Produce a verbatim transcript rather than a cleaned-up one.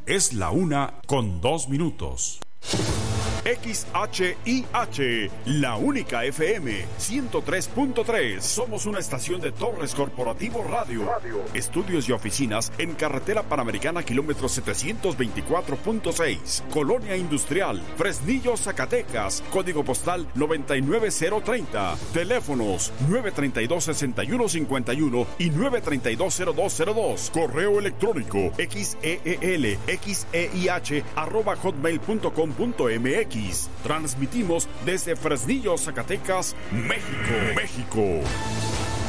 Es la una con dos minutos. X H I H, la única F M, ciento tres punto tres. Somos una estación de Torres Corporativo Radio. Radio. Estudios y oficinas en Carretera Panamericana, kilómetro setecientos veinticuatro punto seis. Colonia Industrial, Fresnillo, Zacatecas. Código postal noventa y nueve cero treinta. Teléfonos nueve tres dos, seis uno cinco uno y nueve tres dos, cero dos cero dos. Correo electrónico xeel, xeih, arroba hotmail punto com punto mx. Transmitimos desde Fresnillo, Zacatecas, México, México.